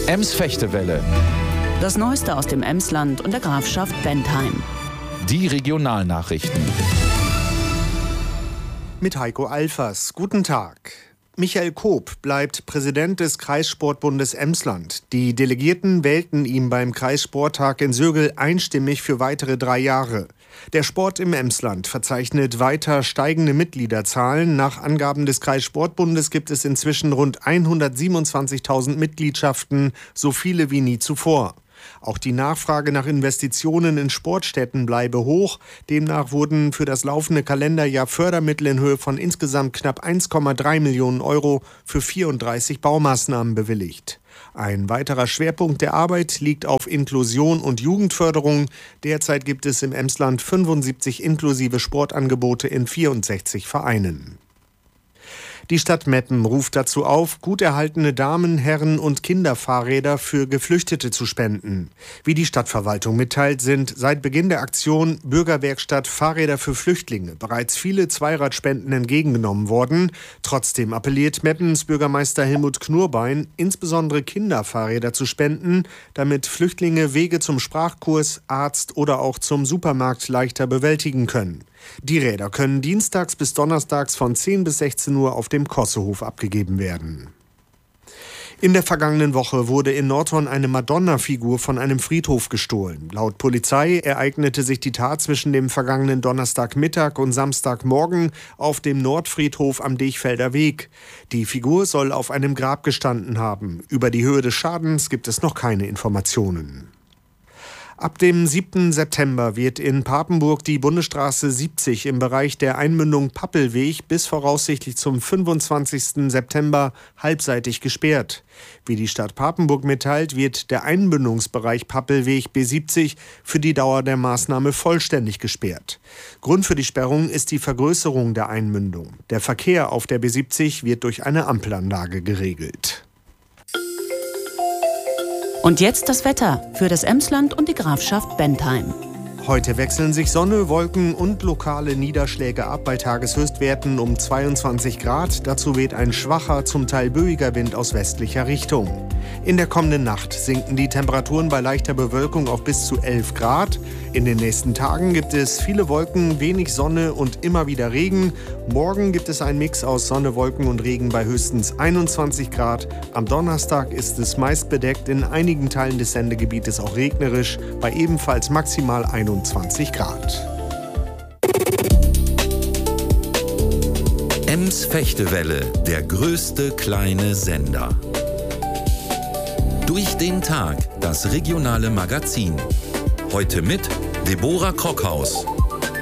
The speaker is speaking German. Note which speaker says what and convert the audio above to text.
Speaker 1: Ems-Fechtewelle.
Speaker 2: Das Neueste aus dem Emsland und der Grafschaft Bentheim.
Speaker 1: Die Regionalnachrichten.
Speaker 3: Mit Heiko Alfers. Guten Tag. Michael Koop bleibt Präsident des Kreissportbundes Emsland. Die Delegierten wählten ihn beim Kreissporttag in Sögel einstimmig für weitere 3 Jahre. Der Sport im Emsland verzeichnet weiter steigende Mitgliederzahlen. Nach Angaben des Kreissportbundes gibt es inzwischen rund 127.000 Mitgliedschaften, so viele wie nie zuvor. Auch die Nachfrage nach Investitionen in Sportstätten bleibe hoch. Demnach wurden für das laufende Kalenderjahr Fördermittel in Höhe von insgesamt knapp 1,3 Millionen Euro für 34 Baumaßnahmen bewilligt. Ein weiterer Schwerpunkt der Arbeit liegt auf Inklusion und Jugendförderung. Derzeit gibt es im Emsland 75 inklusive Sportangebote in 64 Vereinen. Die Stadt Meppen ruft dazu auf, gut erhaltene Damen-, Herren- und Kinderfahrräder für Geflüchtete zu spenden. Wie die Stadtverwaltung mitteilt, sind seit Beginn der Aktion Bürgerwerkstatt Fahrräder für Flüchtlinge bereits viele Zweiradspenden entgegengenommen worden. Trotzdem appelliert Meppens Bürgermeister Helmut Knurbein, insbesondere Kinderfahrräder zu spenden, damit Flüchtlinge Wege zum Sprachkurs, Arzt oder auch zum Supermarkt leichter bewältigen können. Die Räder können dienstags bis donnerstags von 10 bis 16 Uhr auf dem Kossehof abgegeben werden. In der vergangenen Woche wurde in Nordhorn eine Madonna-Figur von einem Friedhof gestohlen. Laut Polizei ereignete sich die Tat zwischen dem vergangenen Donnerstagmittag und Samstagmorgen auf dem Nordfriedhof am Dechfelder Weg. Die Figur soll auf einem Grab gestanden haben. Über die Höhe des Schadens gibt es noch keine Informationen. Ab dem 7. September wird in Papenburg die Bundesstraße 70 im Bereich der Einmündung Pappelweg bis voraussichtlich zum 25. September halbseitig gesperrt. Wie die Stadt Papenburg mitteilt, wird der Einmündungsbereich Pappelweg B70 für die Dauer der Maßnahme vollständig gesperrt. Grund für die Sperrung ist die Vergrößerung der Einmündung. Der Verkehr auf der B70 wird durch eine Ampelanlage geregelt.
Speaker 2: Und jetzt das Wetter für das Emsland und die Grafschaft Bentheim.
Speaker 3: Heute wechseln sich Sonne, Wolken und lokale Niederschläge ab bei Tageshöchstwerten um 22 Grad. Dazu weht ein schwacher, zum Teil böiger Wind aus westlicher Richtung. In der kommenden Nacht sinken die Temperaturen bei leichter Bewölkung auf bis zu 11 Grad. In den nächsten Tagen gibt es viele Wolken, wenig Sonne und immer wieder Regen. Morgen gibt es einen Mix aus Sonne, Wolken und Regen bei höchstens 21 Grad. Am Donnerstag ist es meist bedeckt, in einigen Teilen des Sendegebietes auch regnerisch, bei ebenfalls maximal 21 Grad.
Speaker 4: Ems-Fechtewelle, der größte kleine Sender. Durch den Tag, das regionale Magazin. Heute mit Deborah Krockhaus.